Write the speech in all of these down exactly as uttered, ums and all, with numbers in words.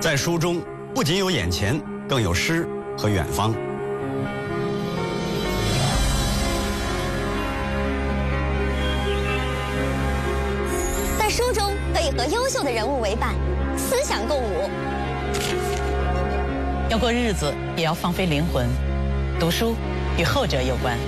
在书中不仅有眼前，更有诗和远方。 在书中可以和优秀的人物为伴，思想共舞。 要过日子，也要放飞灵魂。读书与后者有关。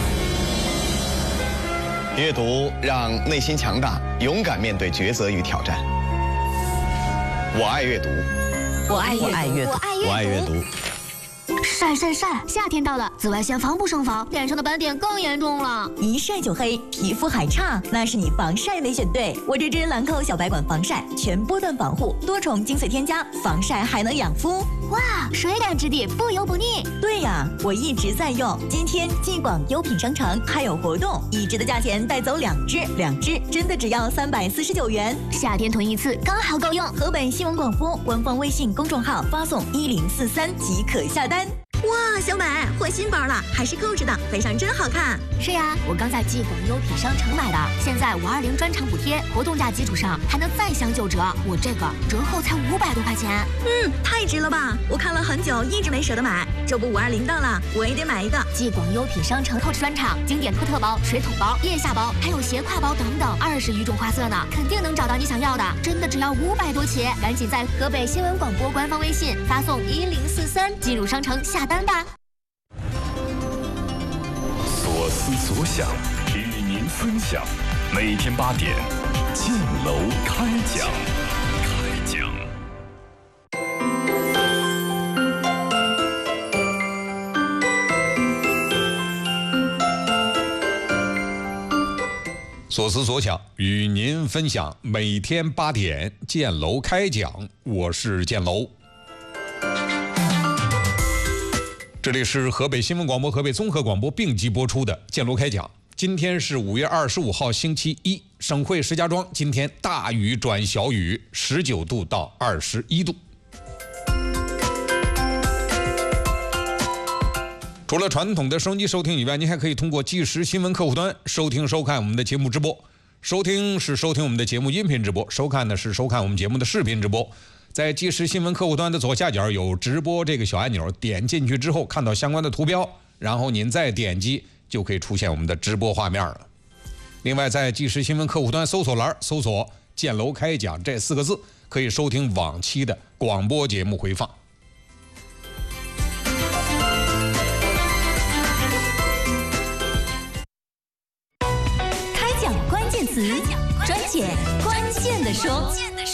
阅读让内心强大，勇敢面对抉择与挑战。我爱阅读， 我爱阅读， 我爱阅读， 我爱阅读。 晒晒晒！夏天到了，紫外线防不胜防，脸上的斑点更严重了。 一晒就黑，皮肤还差，那是你防晒没选对。我这支兰蔻小白管防晒，全波段防护，多重精粹添加，防晒还能养肤。 哇，水感质地，不油不腻。 对呀，我一直在用。今天继广优品商城还有活动，一支的价钱带走两支，两支真的只要三百四十九元。 夏天囤一次刚好够用。 河北新闻广播官方微信公众号发送一零四三即可下单。 哇，小美换新包了，还是扣着的，背上真好看。 是呀，我刚在继广优品商城买的，现在五二零专场补贴，活动价基础上还能再享九折。我这个折后才五百多块钱。 嗯，太值了吧！我看了很久，一直没舍得买。这不五二零到了，我也得买一个。 继广优品商城扣着专场，经典托特包、水桶包、腋下包，还有斜挎包等等，二十余种花色呢，肯定能找到你想要的。真的只要五百多起，赶紧在河北新闻广播官方微信发送一零四三进入商城下单吧。 所思所想，与您分享。每天八点，建楼开讲。开讲。 所思所想，与您分享。每天八点，建楼开讲。我是建楼。这里是河北新闻广播、河北综合广播并机播出的建楼开讲。今天是五月二十五号，星期一。省会石家庄今天大雨转小雨，十九度到二十一度。除了传统的收音机收听以外，您还可以通过即时新闻客户端收听收看我们的节目直播。收听是收听我们的节目音频直播，收看呢是收看我们节目的视频直播。在即时新闻客户端的左下角有直播这个小按钮，点进去之后看到相关的图标，然后您再点击就可以出现我们的直播画面了。另外在即时新闻客户端搜索栏搜索建楼开讲这四个字，可以收听往期的广播节目回放。 开讲关键词，专解关键的说。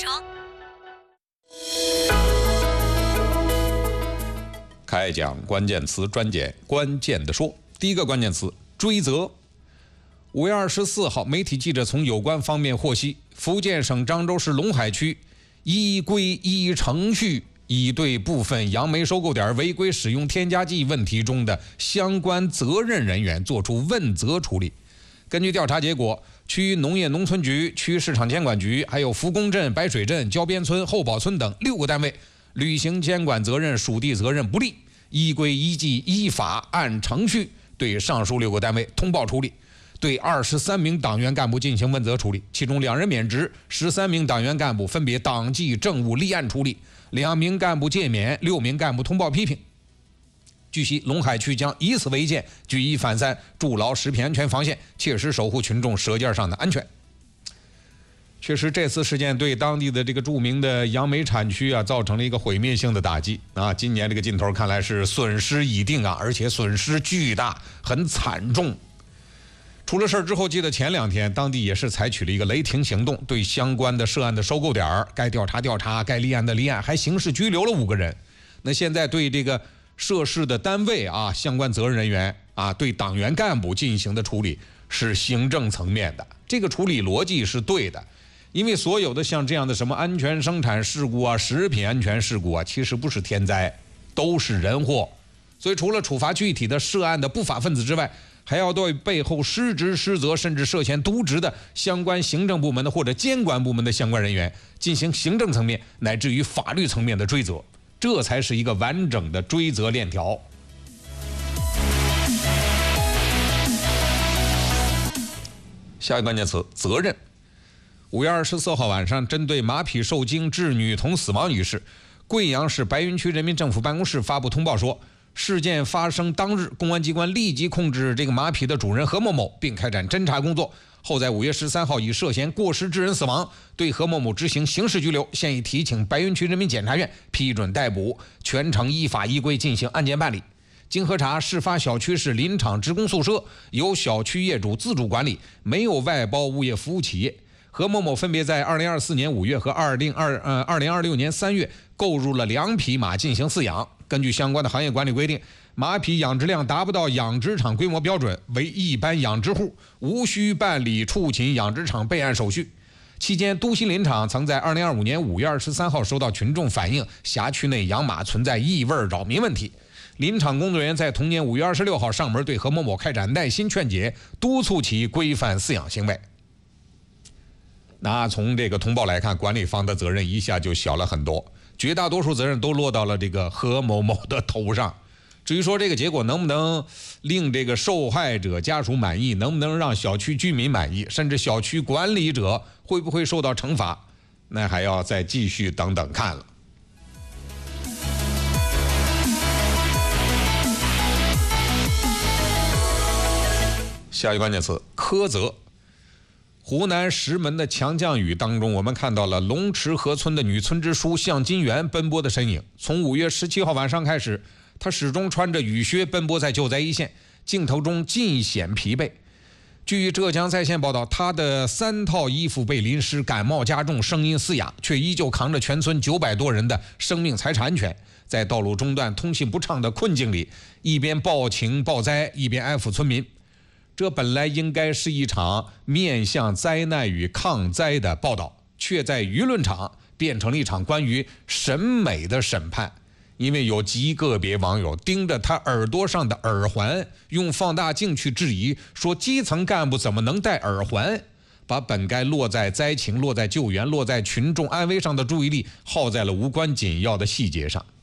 开讲关键词，专解关键的说。第一个关键词：追责。五月二十四号，媒体记者从有关方面获悉，福建省漳州市龙海区依规依程序，已对部分杨梅收购点违规使用添加剂问题中的相关责任人员作出问责处理。根据调查结果，区农业农村局、区市场监管局，还有福公镇、白水镇、焦边村、后堡村等六个单位履行监管责任属地责任不力，依规依纪依法按程序对上述六个单位通报处理，对二十三名党员干部进行问责处理，其中两人免职，十三名党员干部分别党纪政务立案处理，两名干部诫勉，六名干部通报批评。据悉，龙海区将以此为鉴，举一反三，筑牢食品安全防线，切实守护群众舌尖上的安全。确实，这次事件对当地的这个著名的杨梅产区啊，造成了一个毁灭性的打击啊！今年这个劲头看来是损失已定啊，而且损失巨大，很惨重。出了事之后，记得前两天当地也是采取了一个雷霆行动，对相关的涉案的收购点该调查调查，该立案的立案，还刑事拘留了五个人。那现在对这个涉事的单位啊，相关责任人员啊，对党员干部进行的处理是行政层面的，这个处理逻辑是对的。因为所有的像这样的什么安全生产事故啊、食品安全事故啊，其实不是天灾，都是人祸。所以除了处罚具体的涉案的不法分子之外，还要对背后失职失责甚至涉嫌渎职的相关行政部门的或者监管部门的相关人员进行行政层面乃至于法律层面的追责，这才是一个完整的追责链条。下一个关键词：责任。五月二十四号晚上，针对马匹受惊致女童死亡一事， 贵阳市白云区人民政府办公室发布通报说，事件发生当日，公安机关立即控制这个马匹的主人何某某，并开展侦查工作。后在五月十三号以涉嫌过失致人死亡，对何某某执行刑事拘留，现已提请白云区人民检察院批准逮捕，全程依法依规进行案件办理。经核查，事发小区是林场职工宿舍，由小区业主自主管理，没有外包物业服务企业。何某某分别在二零二四年五月和二零二呃二零二六年三月购入了两匹马进行饲养。根据相关的行业管理规定，马匹养殖量达不到养殖场规模标准，为一般养殖户，无需办理畜禽养殖场备案手续。期间，都西林场曾在二零二五年五月二十三号收到群众反映，辖区内养马存在异味扰民问题。林场工作人员在同年五月二十六号上门对何某某开展耐心劝解，督促其规范饲养行为。那从这个通报来看，管理方的责任一下就小了很多，绝大多数责任都落到了这个何某某的头上。至于说这个结果能不能令这个受害者家属满意，能不能让小区居民满意，甚至小区管理者会不会受到惩罚，那还要再继续等等看了。下一个关键词：苛责。湖南石门的强降雨当中，我们看到了龙池河村的女村支书向金元奔波的身影。从五月十七号晚上开始，她始终穿着雨靴奔波在救灾一线，镜头中尽显疲惫。据浙江在线报道，她的三套衣服被淋湿，感冒加重，声音嘶哑，却依旧扛着全村九百多人的生命财产安全，在道路中断、通信不畅的困境里，一边报情报灾，一边安抚村民。这本来应该是一场面向灾难与抗灾的报道，却在舆论场变成了一场关于审美的审判。因为有极个别网友盯着他耳朵上的耳环，用放大镜去质疑，说基层干部怎么能戴耳环，把本该落在灾情、落在救援、落在群众安危上的注意力耗在了无关紧要的细节上。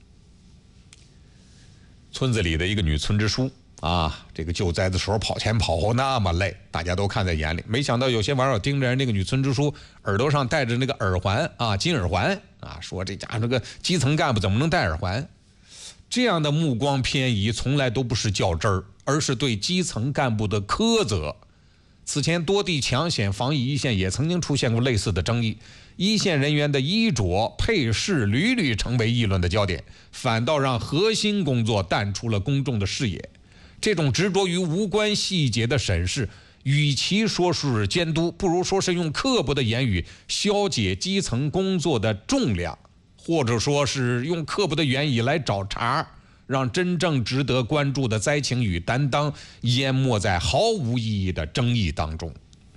村子里的一个女村支书啊，这个救灾的时候跑前跑后那么累，大家都看在眼里。没想到有些网友盯着人那个女村支书耳朵上戴着那个耳环啊，金耳环啊，说这家伙这个基层干部怎么能戴耳环？这样的目光偏移从来都不是较真儿，而是对基层干部的苛责。此前多地抢险防疫一线也曾经出现过类似的争议，一线人员的衣着配饰屡屡成为议论的焦点，反倒让核心工作淡出了公众的视野。这种执着于无关细节的审视，与其说是监督，不如说是用刻薄的言语消解基层工作的重量，或者说是用刻薄的言语来找茬，让真正值得关注的灾情与担当淹没在毫无意义的争议当中。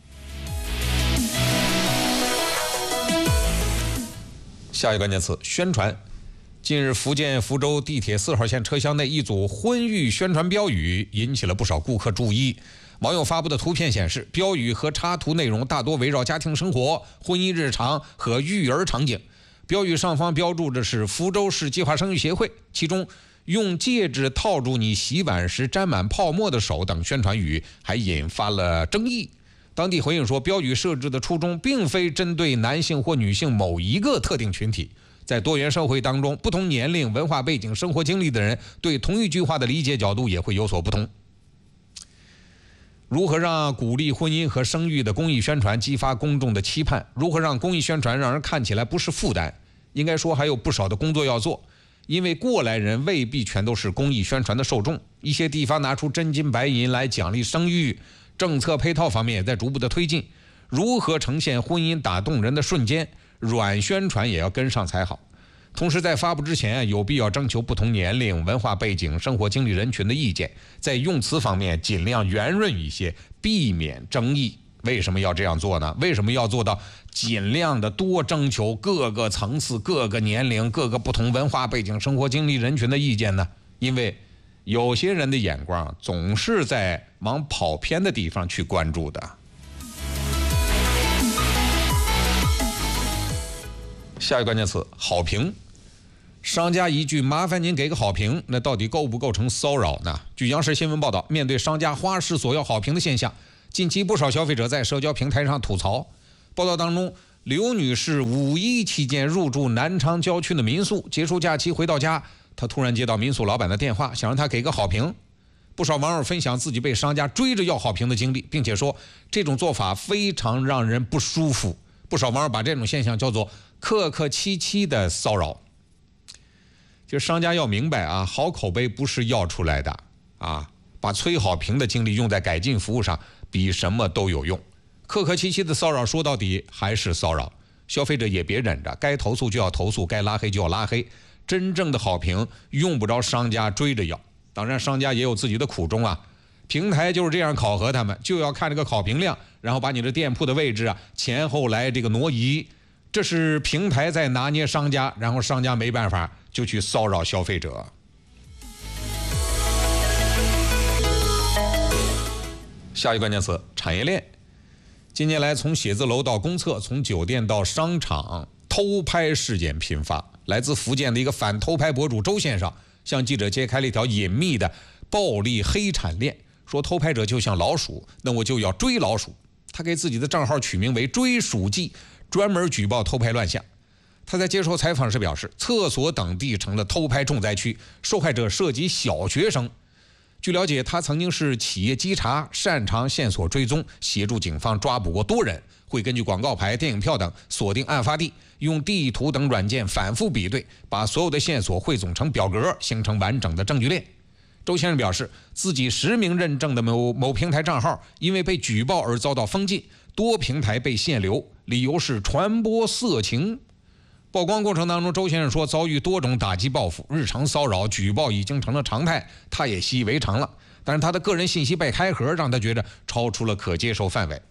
下一个关键词：宣传。近日，福建福州地铁四号线车厢内一组婚育宣传标语引起了不少顾客注意。网友发布的图片显示，标语和插图内容大多围绕家庭生活、婚姻日常和育儿场景。标语上方标注的是福州市计划生育协会，其中用戒指套住你洗碗时沾满泡沫的手等宣传语还引发了争议。当地回应说，标语设置的初衷并非针对男性或女性某一个特定群体，在多元社会当中，不同年龄、文化背景、生活经历的人对同一句话的理解角度也会有所不同。如何让鼓励婚姻和生育的公益宣传激发公众的期盼？如何让公益宣传让人看起来不是负担？应该说还有不少的工作要做，因为过来人未必全都是公益宣传的受众。一些地方拿出真金白银来奖励生育，政策配套方面也在逐步的推进。如何呈现婚姻打动人的瞬间？软宣传也要跟上才好。同时在发布之前，有必要征求不同年龄、文化背景、生活经历人群的意见，在用词方面尽量圆润一些，避免争议。为什么要这样做呢？为什么要做到尽量的多征求各个层次、各个年龄、各个不同文化背景、生活经历人群的意见呢？因为有些人的眼光总是在往跑偏的地方去关注的。下一个关键词：好评。商家一句麻烦您给个好评，那到底构不构成骚扰呢？据央视新闻报道，面对商家花式索要好评的现象，近期不少消费者在社交平台上吐槽。报道当中， 刘女士五一期间入住南昌郊区的民宿，结束假期回到家，她突然接到民宿老板的电话，想让他给个好评。不少网友分享自己被商家追着要好评的经历，并且说这种做法非常让人不舒服。不少网友把这种现象叫做客客气气的骚扰。就商家要明白啊，好口碑不是要出来的啊，把催好评的精力用在改进服务上，比什么都有用。客客气气的骚扰说到底还是骚扰，消费者也别忍着，该投诉就要投诉，该拉黑就要拉黑。真正的好评用不着商家追着要，当然商家也有自己的苦衷啊。平台就是这样考核他们，就要看这个好评量，然后把你的店铺的位置啊前后来这个挪移，这是平台在拿捏商家，然后商家没办法就去骚扰消费者。下一个关键词：产业链。近年来，从写字楼到公厕，从酒店到商场，偷拍事件频发。来自福建的一个反偷拍博主周先生向记者揭开了一条隐秘的暴力黑产链，说偷拍者就像老鼠，那我就要追老鼠。他给自己的账号取名为追鼠记，专门举报偷拍乱象。他在接受采访时表示，厕所等地成了偷拍重灾区，受害者涉及小学生。据了解，他曾经是企业稽查，擅长线索追踪，协助警方抓捕过多人，会根据广告牌、电影票等锁定案发地，用地图等软件反复比对，把所有的线索汇总成表格，形成完整的证据链。周先生表示，自己实名认证的某某平台账号因为被举报而遭到封禁，多平台被限流，理由是传播色情。曝光过程当中，周先生说遭遇多种打击报复，日常骚扰举报已经成了常态，他也习以为常了。但是他的个人信息被开盒，让他觉得超出了可接受范围。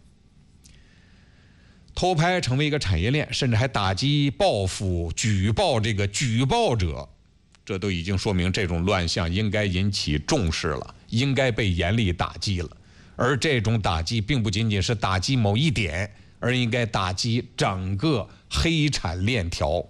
偷拍成为一个产业链，甚至还打击报复举报这个举报者，这都已经说明这种乱象应该引起重视了，应该被严厉打击了。而这种打击并不仅仅是打击某一点，而应该打击整个黑产链条。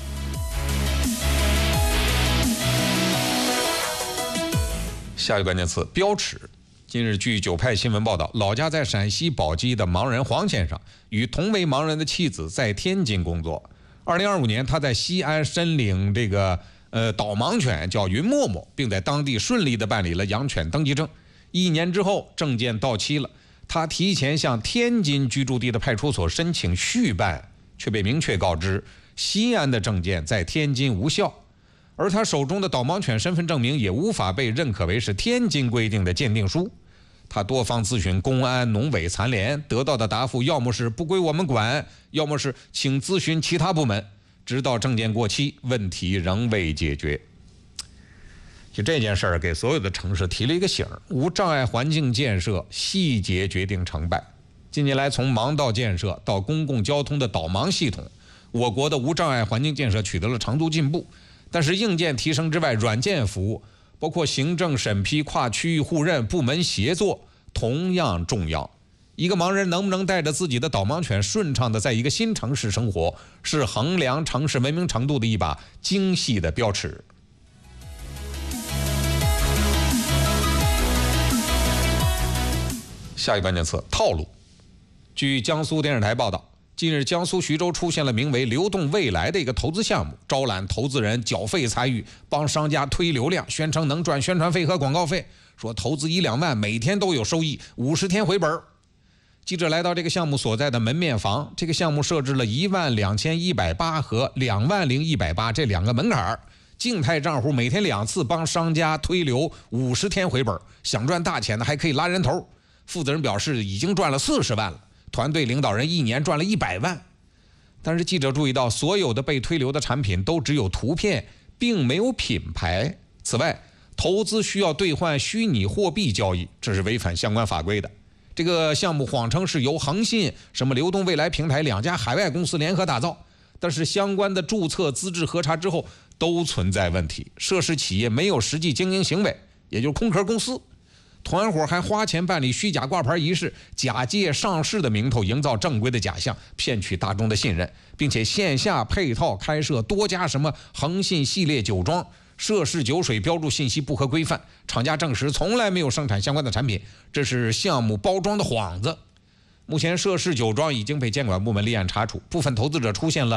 下一个关键词：标尺。近日，据九派新闻报道，老家在陕西宝鸡的盲人黄先生与同为盲人的妻子在天津工作。二零二五年，他在西安申领这个呃导盲犬叫云默默，并在当地顺利地办理了养犬登记证。一年之后，证件到期了，他提前向天津居住地的派出所申请续办，却被明确告知西安的证件在天津无效。而他手中的导盲犬身份证明也无法被认可为是天津规定的鉴定书。他多方咨询公安、农委、残联，得到的答复要么是不归我们管，要么是请咨询其他部门。直到证件过期，问题仍未解决。就这件事儿，给所有的城市提了一个醒儿：无障碍环境建设，细节决定成败。近年来，从盲道建设到公共交通的导盲系统，我国的无障碍环境建设取得了长足进步。但是硬件提升之外，软件服务包括行政审批、跨区域互认、部门协作同样重要。一个盲人能不能带着自己的导盲犬顺畅地在一个新城市生活，是衡量城市文明程度的一把精细的标尺。下一个关键词：套路。据江苏电视台报道，近日，江苏徐州出现了名为“流动未来”的一个投资项目，招揽投资人缴费参与，帮商家推流量，宣称能赚宣传费和广告费，说投资一两万，每天都有收益，五十天回本。记者来到这个项目所在的门面房，这个项目设置了一万两千一百八和两万零一百八这两个门槛，静态账户每天两次帮商家推流，五十天回本，想赚大钱的还可以拉人头。负责人表示已经赚了四十万了。团队领导人一年赚了一百万，但是记者注意到，所有的被推流的产品都只有图片，并没有品牌。此外，投资需要兑换虚拟货币交易，这是违反相关法规的。这个项目谎称是由恒信、什么流动未来平台两家海外公司联合打造，但是相关的注册资质核查之后都存在问题，涉事企业没有实际经营行为，也就是空壳公司。团伙还花钱办理虚假挂牌仪式，假借上市的名头营造正规的假象，骗取大众的信任，并且线下配套开设多家什么恒信系列酒庄，涉事酒水标注信息不合规范，厂家证实从来没有生产相关的产品，这是项目包装的幌子。 目前涉事酒庄已经被监管部门立案查处，部分投资者出现了